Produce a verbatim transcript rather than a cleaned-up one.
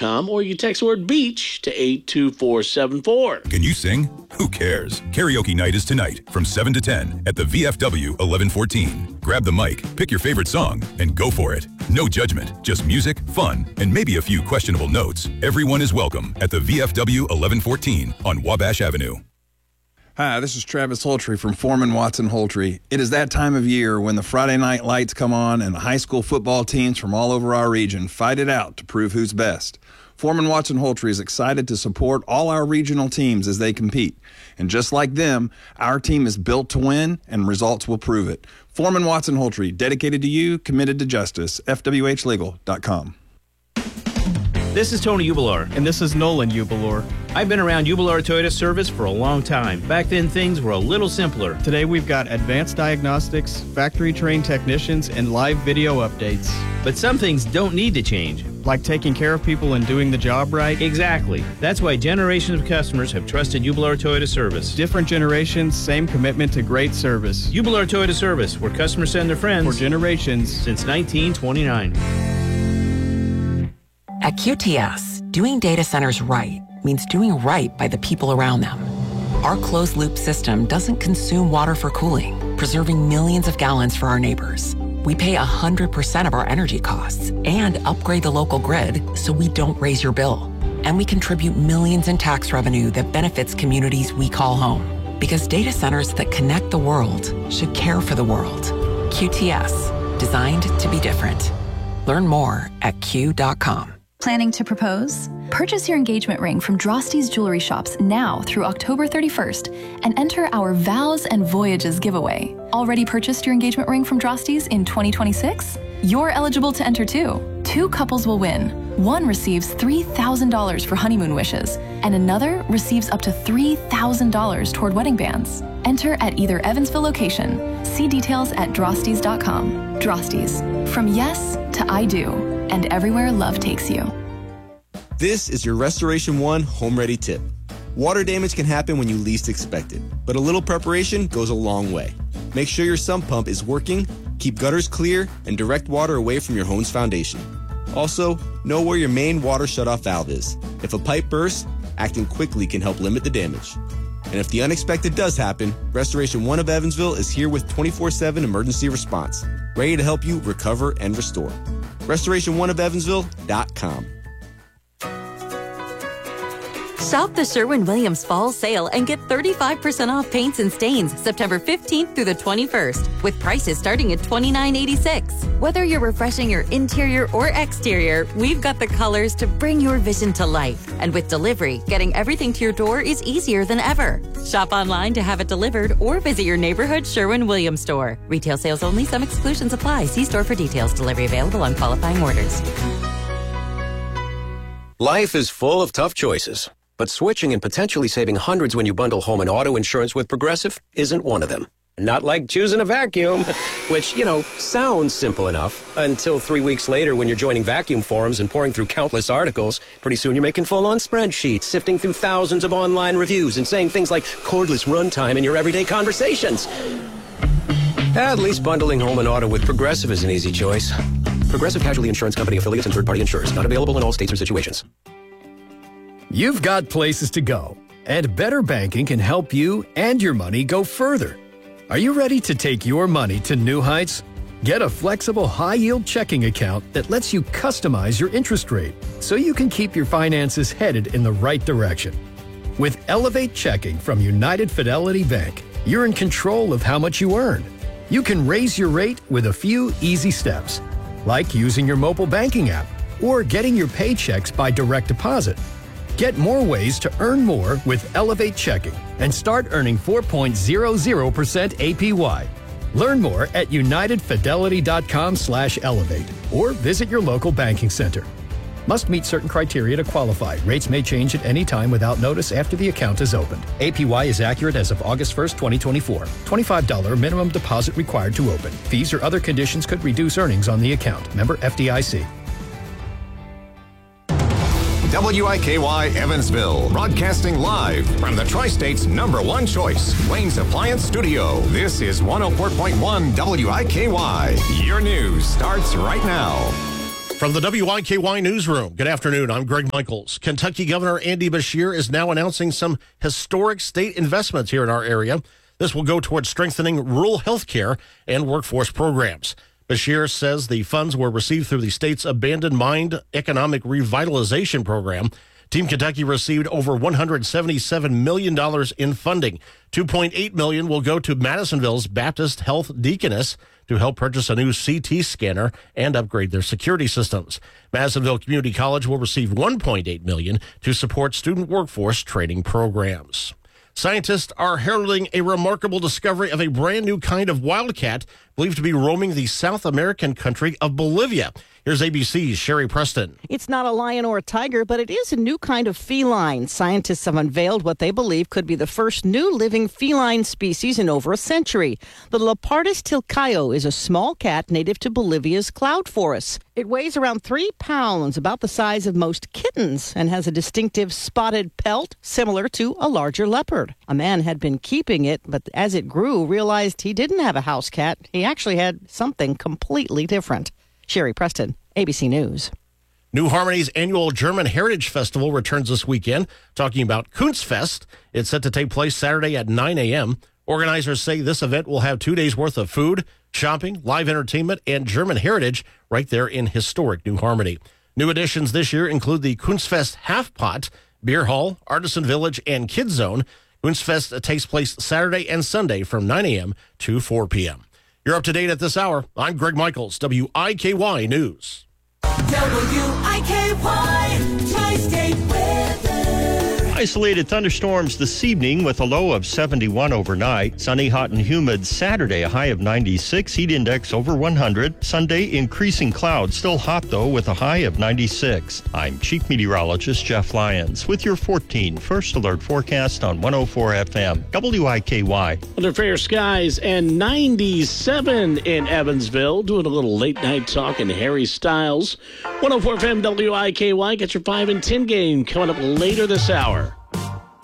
com, or you text the word beach to eight two four seven four. Can you sing? Who cares? Karaoke night is tonight from seven to ten at the V F W eleven fourteen. Grab the mic, pick your favorite song, and go for it. No judgment, just music, fun, and maybe a few questionable notes. Everyone is welcome at the V F W eleven fourteen on Wabash Avenue. Hi, this is Travis Holtry from Foreman Watson Holtry. It is that time of year when the Friday night lights come on and the high school football teams from all over our region fight it out to prove who's best. Foreman Watson Holtry is excited to support all our regional teams as they compete. And just like them, our team is built to win, and results will prove it. Foreman Watson Holtry, dedicated to you, committed to justice. F W H legal dot com. This is Tony Ubelar. And this is Nolan Ubelar. I've been around Ubelar Toyota service for a long time. Back then, things were a little simpler. Today, we've got advanced diagnostics, factory-trained technicians, and live video updates. But some things don't need to change. Like taking care of people and doing the job right? Exactly. That's why generations of customers have trusted Ubelar Toyota service. Different generations, same commitment to great service. Ubelar Toyota service, where customers send their friends. For generations. Since nineteen twenty-nine. At Q T S, doing data centers right means doing right by the people around them. Our closed-loop system doesn't consume water for cooling, preserving millions of gallons for our neighbors. We pay one hundred percent of our energy costs and upgrade the local grid so we don't raise your bill. And we contribute millions in tax revenue that benefits communities we call home. Because data centers that connect the world should care for the world. Q T S, designed to be different. Learn more at Q dot com. Planning to propose? Purchase your engagement ring from Drosty's Jewelry Shops now through October thirty-first and enter our Vows and Voyages giveaway. Already purchased your engagement ring from Drosty's in twenty twenty-six? You're eligible to enter too. Two couples will win. One receives three thousand dollars for honeymoon wishes, and another receives up to three thousand dollars toward wedding bands. Enter at either Evansville location. See details at drostys dot com. Drosty's. From yes to I do, and everywhere love takes you. This is your Restoration One Home Ready tip. Water damage can happen when you least expect it, but a little preparation goes a long way. Make sure your sump pump is working, keep gutters clear, and direct water away from your home's foundation. Also, know where your main water shutoff valve is. If a pipe bursts, acting quickly can help limit the damage. And if the unexpected does happen, Restoration One of Evansville is here with twenty-four seven emergency response, ready to help you recover and restore. restoration one of evansville dot com. Shop the Sherwin-Williams Fall Sale and get thirty-five percent off paints and stains September fifteenth through the twenty-first, with prices starting at twenty-nine eighty-six. Whether you're refreshing your interior or exterior, we've got the colors to bring your vision to life. And with delivery, getting everything to your door is easier than ever. Shop online to have it delivered or visit your neighborhood Sherwin-Williams store. Retail sales only. Some exclusions apply. See store for details. Delivery available on qualifying orders. Life is full of tough choices. But switching and potentially saving hundreds when you bundle home and auto insurance with Progressive isn't one of them. Not like choosing a vacuum, which, you know, sounds simple enough until three weeks later when you're joining vacuum forums and pouring through countless articles. Pretty soon you're making full-on spreadsheets, sifting through thousands of online reviews and saying things like cordless runtime in your everyday conversations. At least bundling home and auto with Progressive is an easy choice. Progressive Casualty Insurance Company affiliates and third-party insurers. Not available in all states or situations. You've got places to go, and Better Banking can help you and your money go further. Are you ready to take your money to new heights? Get a flexible, high-yield checking account that lets you customize your interest rate so you can keep your finances headed in the right direction. With Elevate Checking from United Fidelity Bank, you're in control of how much you earn. You can raise your rate with a few easy steps, like using your mobile banking app or getting your paychecks by direct deposit. Get more ways to earn more with Elevate Checking and start earning four point zero zero percent A P Y. Learn more at united fidelity dot com slash elevate or visit your local banking center. Must meet certain criteria to qualify. Rates may change at any time without notice after the account is opened. A P Y is accurate as of August first, twenty twenty-four. twenty-five dollars minimum deposit required to open. Fees or other conditions could reduce earnings on the account. Member F D I C. W I K Y Evansville, broadcasting live from the Tri-State's number one choice, Wayne's Appliance Studio. This is one oh four point one W I K Y. Your news starts right now. From the W I K Y Newsroom, good afternoon. I'm Greg Michaels. Kentucky Governor Andy Beshear is now announcing some historic state investments here in our area. This will go towards strengthening rural health care and workforce programs. Beshear says the funds were received through the state's Abandoned Mine Economic Revitalization Program. Team Kentucky received over one hundred seventy-seven million dollars in funding. two point eight million dollars will go to Madisonville's Baptist Health Deaconess to help purchase a new C T scanner and upgrade their security systems. Madisonville Community College will receive one point eight million dollars to support student workforce training programs. Scientists are heralding a remarkable discovery of a brand new kind of wildcat believed to be roaming the South American country of Bolivia. Here's A B C's Sherry Preston. It's not a lion or a tiger, but it is a new kind of feline. Scientists have unveiled what they believe could be the first new living feline species in over a century. The Leopardus tilcaio is a small cat native to Bolivia's cloud forests. It weighs around three pounds, about the size of most kittens, and has a distinctive spotted pelt similar to a larger leopard. A man had been keeping it, but as it grew, realized he didn't have a house cat. He actually had something completely different. Sherry Preston, A B C News. New Harmony's annual German Heritage Festival returns this weekend. Talking about Kunstfest, it's set to take place Saturday at nine a.m. Organizers say this event will have two days' worth of food, shopping, live entertainment, and German heritage right there in historic New Harmony. New additions this year include the Kunstfest Half Pot, Beer Hall, Artisan Village, and Kids Zone. Kunstfest takes place Saturday and Sunday from nine a.m. to four p.m. You're up to date at this hour. I'm Greg Michaels, W I K Y News. W I K Y Tri-State Weather. Isolated thunderstorms this evening with a low of seventy-one overnight. Sunny, hot, and humid Saturday, a high of ninety-six. Heat index over one hundred. Sunday, increasing clouds. Still hot, though, with a high of ninety-six. I'm Chief Meteorologist Jeff Lyons with your fourteen First Alert forecast on one oh four F M. W I K Y. Under fair skies and ninety-seven in Evansville. Doing a little late night talk in Harry Styles. one oh four F M W I K Y. Get your five and ten game coming up later this hour.